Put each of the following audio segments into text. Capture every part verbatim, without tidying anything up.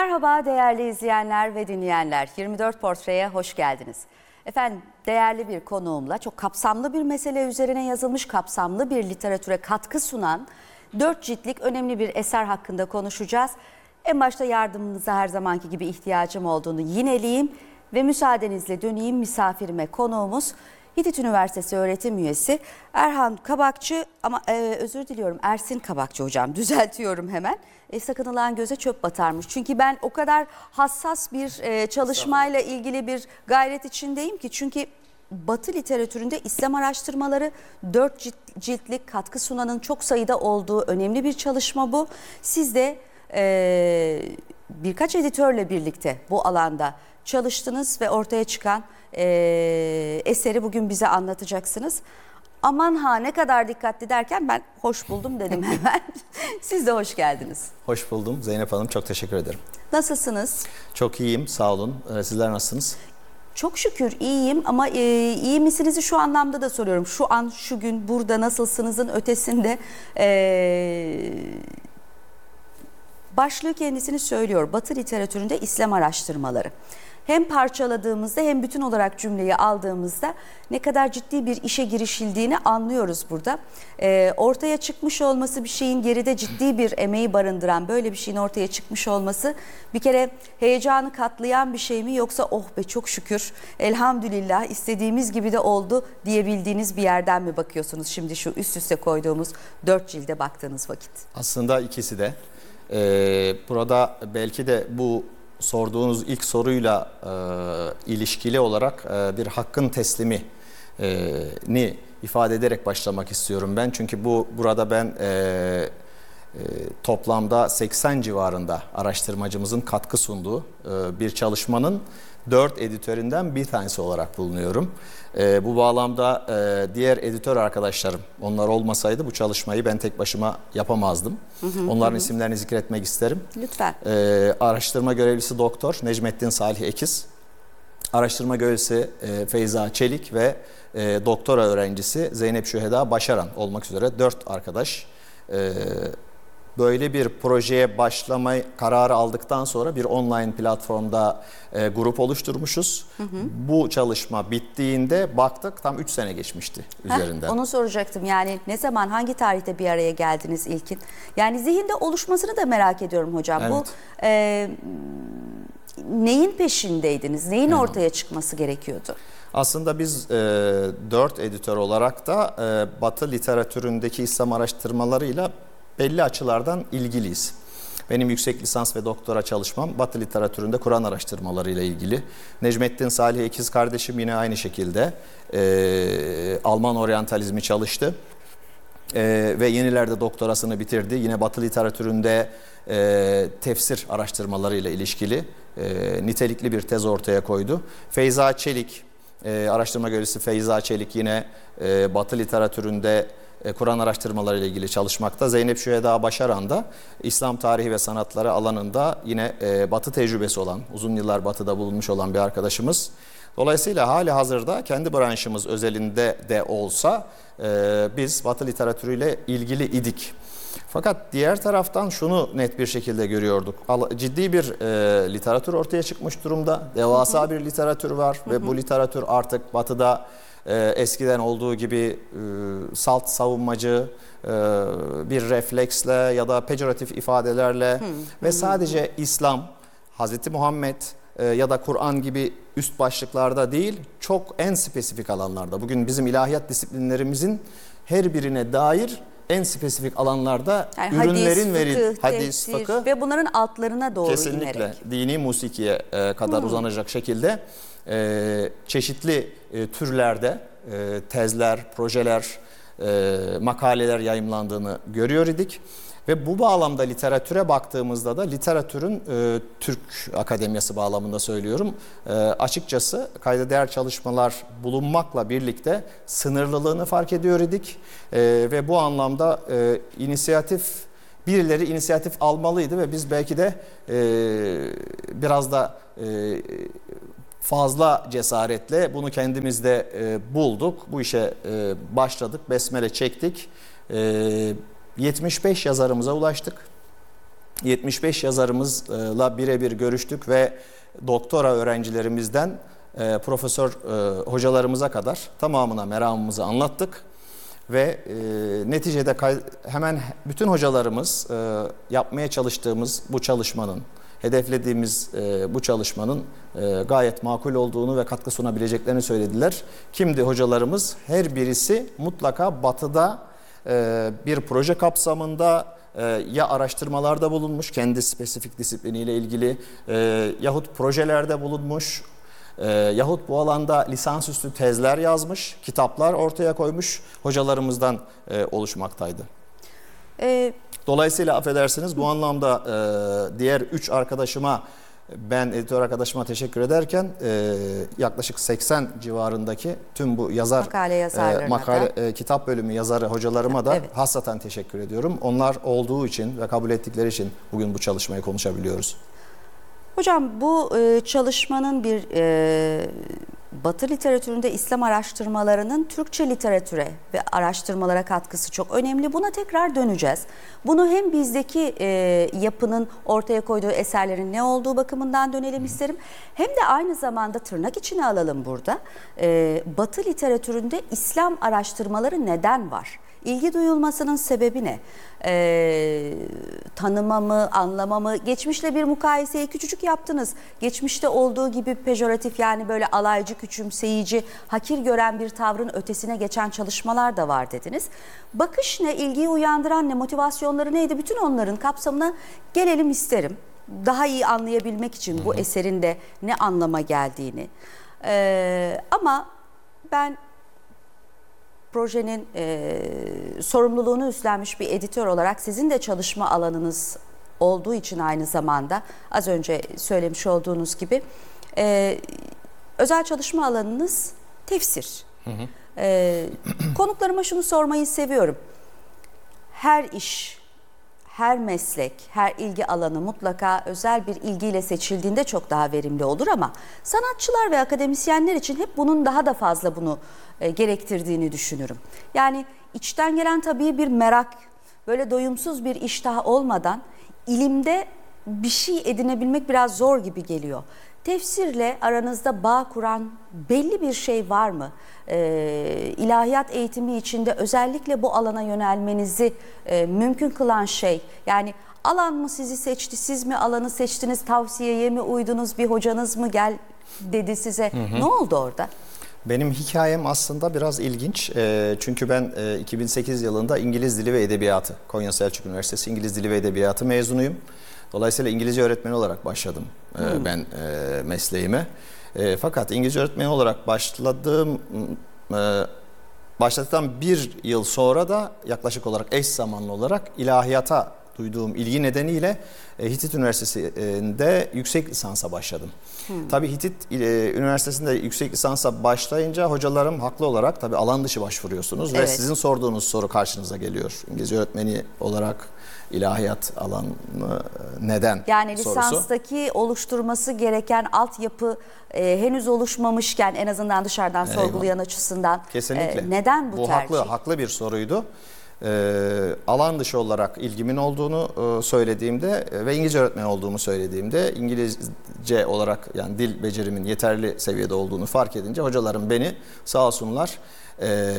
Merhaba değerli izleyenler ve dinleyenler. yirmi dört Portre'ye hoş geldiniz. Efendim değerli bir konuğumla çok kapsamlı bir mesele üzerine yazılmış kapsamlı bir literatüre katkı sunan dört ciltlik önemli bir eser hakkında konuşacağız. En başta yardımınıza her zamanki gibi ihtiyacım olduğunu yineleyeyim ve müsaadenizle döneyim misafirime. Konuğumuz Hitit Üniversitesi öğretim üyesi Erhan Kabakçı ama e, özür diliyorum Ersin Kabakçı hocam, düzeltiyorum hemen. E, sakınılan göze çöp batarmış. Çünkü ben o kadar hassas bir e, çalışmayla ilgili bir gayret içindeyim ki. Çünkü Batı literatüründe İslam araştırmaları dört ciltlik katkı sunanın çok sayıda olduğu önemli bir çalışma bu. Siz de e, birkaç editörle birlikte bu alanda çalıştınız ve ortaya çıkan e, eseri bugün bize anlatacaksınız. Aman ha ne kadar dikkatli derken ben hoş buldum dedim hemen. Siz de hoş geldiniz. Hoş buldum Zeynep Hanım, çok teşekkür ederim. Nasılsınız? Çok iyiyim, sağ olun. Sizler nasılsınız? Çok şükür iyiyim ama e, iyi misinizi şu anlamda da soruyorum. Şu an, şu gün burada nasılsınızın ötesinde e, başlığı kendisini söylüyor. Batı literatüründe İslam araştırmaları. Hem parçaladığımızda hem bütün olarak cümleyi aldığımızda ne kadar ciddi bir işe girişildiğini anlıyoruz burada. Ee, ortaya çıkmış olması, bir şeyin geride ciddi bir emeği barındıran böyle bir şeyin ortaya çıkmış olması bir kere heyecanı katlayan bir şey mi, yoksa oh be çok şükür elhamdülillah istediğimiz gibi de oldu diyebildiğiniz bir yerden mi bakıyorsunuz şimdi şu üst üste koyduğumuz dört cilde baktığınız vakit? Aslında ikisi de. Ee, burada belki de bu sorduğunuz ilk soruyla e, ilişkili olarak e, bir hakkın teslimi e, ni ifade ederek başlamak istiyorum ben. Çünkü bu burada ben e, e, toplamda seksen civarında araştırmacımızın katkı sunduğu e, bir çalışmanın dört editöründen bir tanesi olarak bulunuyorum. E, bu bağlamda e, diğer editör arkadaşlarım, onlar olmasaydı bu çalışmayı ben tek başıma yapamazdım. Hı hı, Onların hı. isimlerini zikretmek isterim. Lütfen. E, araştırma görevlisi doktor Necmettin Salih Ekiz, araştırma görevlisi e, Feyza Çelik ve e, doktora öğrencisi Zeynep Şüheda Başaran olmak üzere dört arkadaş e, böyle bir projeye başlama kararı aldıktan sonra bir online platformda e, grup oluşturmuşuz. Hı hı. Bu çalışma bittiğinde baktık tam üç sene geçmişti üzerinden. Heh, onu soracaktım, yani ne zaman, hangi tarihte bir araya geldiniz ilkin? Yani zihinde oluşmasını da merak ediyorum hocam. Evet. Bu e, neyin peşindeydiniz? Neyin evet. ortaya çıkması gerekiyordu? Aslında biz e, dört editör olarak da e, Batı literatüründeki İslam araştırmalarıyla belli açılardan ilgiliyiz. Benim yüksek lisans ve doktora çalışmam Batı literatüründe Kur'an araştırmaları ile ilgili. Necmettin Salih Ekiz kardeşim yine aynı şekilde e, Alman oryantalizmi çalıştı. E, ve yenilerde doktorasını bitirdi. Yine Batı literatüründe e, tefsir araştırmaları ile ilişkili e, nitelikli bir tez ortaya koydu. Feyza Çelik, e, araştırma görevlisi Feyza Çelik yine e, Batı literatüründe Kur'an araştırmaları ile ilgili çalışmakta. Zeynep Şüheda Başaran da İslam tarihi ve sanatları alanında yine Batı tecrübesi olan, uzun yıllar Batı'da bulunmuş olan bir arkadaşımız. Dolayısıyla hali hazırda kendi branşımız özelinde de olsa biz Batı literatürüyle ilgili idik. Fakat diğer taraftan şunu net bir şekilde görüyorduk. Ciddi bir e, literatür ortaya çıkmış durumda. Devasa hı hı. bir literatür var hı hı. ve bu literatür artık Batı'da e, eskiden olduğu gibi e, salt savunmacı e, bir refleksle ya da pejoratif ifadelerle hı hı. ve sadece İslam, Hazreti Muhammed e, ya da Kur'an gibi üst başlıklarda değil, çok en spesifik alanlarda. Bugün bizim ilahiyat disiplinlerimizin her birine dair en spesifik alanlarda yani ürünlerin verildiği hadis, fıkıh ve bunların altlarına doğru kesinlikle inerek. Dini musikiye e, kadar hmm. uzanacak şekilde e, çeşitli e, türlerde e, tezler, projeler, e, makaleler yayımlandığını görüyor idik. Ve bu bağlamda literatüre baktığımızda da literatürün e, Türk Akademiyası bağlamında söylüyorum e, açıkçası kayda değer çalışmalar bulunmakla birlikte sınırlılığını fark ediyor idik e, ve bu anlamda e, inisiyatif birileri inisiyatif almalıydı ve biz belki de e, biraz da e, fazla cesaretle bunu kendimizde e, bulduk, bu işe e, başladık, besmele çektik. E, yetmiş beş yazarımıza ulaştık. yetmiş beş yazarımızla birebir görüştük ve doktora öğrencilerimizden e, profesör e, hocalarımıza kadar tamamına meramımızı anlattık. Ve e, neticede kay- hemen bütün hocalarımız e, yapmaya çalıştığımız bu çalışmanın, hedeflediğimiz e, bu çalışmanın e, gayet makul olduğunu ve katkı sunabileceklerini söylediler. Kimdi hocalarımız? Her birisi mutlaka Batı'da e, bir proje kapsamında e, ya araştırmalarda bulunmuş, kendi spesifik disipliniyle ilgili e, yahut projelerde bulunmuş, e, yahut bu alanda lisansüstü tezler yazmış, kitaplar ortaya koymuş hocalarımızdan e, oluşmaktaydı. Ee, Dolayısıyla affedersiniz bu anlamda e, diğer üç arkadaşıma, ben editör arkadaşıma teşekkür ederken e, yaklaşık seksen civarındaki tüm bu yazar Makale yazarlarına e, makale, da. e, kitap bölümü yazarı hocalarıma da Evet. hasreten teşekkür ediyorum. Onlar olduğu için ve kabul ettikleri için bugün bu çalışmayı konuşabiliyoruz. Hocam bu e, çalışmanın bir e, Batı literatüründe İslam araştırmalarının Türkçe literatüre ve araştırmalara katkısı çok önemli. Buna tekrar döneceğiz. Bunu hem bizdeki e, yapının ortaya koyduğu eserlerin ne olduğu bakımından dönelim isterim. Hem de aynı zamanda tırnak içine alalım burada. E, Batı literatüründe İslam araştırmaları neden var? İlgi duyulmasının sebebi ne? Ee, tanıma mı, anlama mı? Geçmişle bir mukayeseyi küçücük yaptınız. Geçmişte olduğu gibi pejoratif, yani böyle alaycı, küçümseyici, hakir gören bir tavrın ötesine geçen çalışmalar da var dediniz. Bakış ne, ilgiyi uyandıran ne, motivasyonları neydi? Bütün onların kapsamına gelelim isterim. Daha iyi anlayabilmek için bu eserin de ne anlama geldiğini. Ee, ama ben projenin e, sorumluluğunu üstlenmiş bir editör olarak sizin de çalışma alanınız olduğu için aynı zamanda az önce söylemiş olduğunuz gibi e, özel çalışma alanınız tefsir. Hı hı. E, konuklarıma şunu sormayı seviyorum. Her iş, her meslek, her ilgi alanı mutlaka özel bir ilgiyle seçildiğinde çok daha verimli olur ama sanatçılar ve akademisyenler için hep bunun daha da fazla bunu e, gerektirdiğini düşünürüm. Yani içten gelen tabii bir merak, böyle doyumsuz bir iştah olmadan ilimde bir şey edinebilmek biraz zor gibi geliyor. Tefsirle aranızda bağ kuran belli bir şey var mı? Ee, ilahiyat eğitimi içinde özellikle bu alana yönelmenizi e, mümkün kılan şey, yani alan mı sizi seçti, siz mi alanı seçtiniz, tavsiyeye mi uydunuz, bir hocanız mı gel dedi size? Hı hı. Ne oldu orada? Benim hikayem aslında biraz ilginç. E, çünkü ben e, iki bin sekiz yılında İngiliz Dili ve Edebiyatı, Konya Selçuk Üniversitesi İngiliz Dili ve Edebiyatı mezunuyum. Dolayısıyla İngilizce öğretmeni olarak başladım e, hmm. ben e, mesleğime. E, fakat İngilizce öğretmeni olarak başladığım e, başladıktan bir yıl sonra da yaklaşık olarak eş zamanlı olarak ilahiyata duyduğum ilgi nedeniyle e, Hitit Üniversitesi'nde yüksek lisansa başladım. Hmm. Tabii Hitit e, Üniversitesi'nde yüksek lisansa başlayınca hocalarım haklı olarak tabii alan dışı başvuruyorsunuz evet. ve sizin sorduğunuz soru karşınıza geliyor. İngilizce öğretmeni olarak ilahiyat alanı neden yani sorusu. lisanstaki oluşturması gereken altyapı e, henüz oluşmamışken en azından dışarıdan Eyvallah. sorgulayan açısından Kesinlikle. E, neden bu, bu tercih? Haklı, haklı bir soruydu. E, alan dışı olarak ilgimin olduğunu e, söylediğimde e, ve İngilizce öğretmeni olduğumu söylediğimde İngilizce olarak yani dil becerimin yeterli seviyede olduğunu fark edince hocalarım beni sağ olsunlar e, e,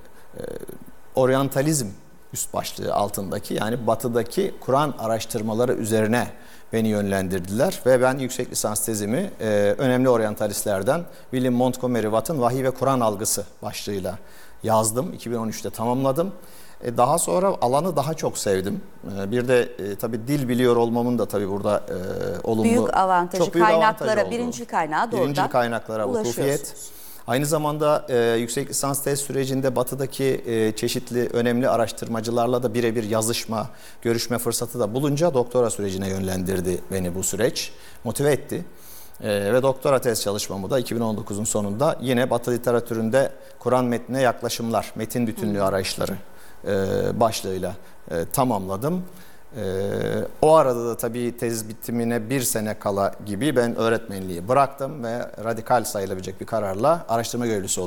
oryantalizm üst başlığı altındaki yani batıdaki Kur'an araştırmaları üzerine beni yönlendirdiler ve ben yüksek lisans tezimi e, önemli oryantalistlerden William Montgomery Watt'ın Vahiy ve Kur'an Algısı başlığıyla yazdım. iki bin on üçte tamamladım. E, daha sonra alanı daha çok sevdim. E, bir de e, tabii dil biliyor olmamın da tabii burada e, olumlu büyük avantajı, çok büyük kaynaklara, avantajı oldu. Birincil kaynağa doğrudan Birincil kaynaklara vakufiyet. Aynı zamanda e, yüksek lisans tez sürecinde batıdaki e, çeşitli önemli araştırmacılarla da birebir yazışma, görüşme fırsatı da bulunca doktora sürecine yönlendirdi beni bu süreç. Motive etti. E, ve doktora tez çalışmamı da iki bin on dokuzun sonunda yine Batı literatüründe Kur'an metnine yaklaşımlar, metin bütünlüğü hmm. arayışları e, başlığıyla e, tamamladım. Ee, o arada da tabii tez bitimine bir sene kala gibi ben öğretmenliği bıraktım ve radikal sayılabilecek bir kararla araştırma görevlisi oldum.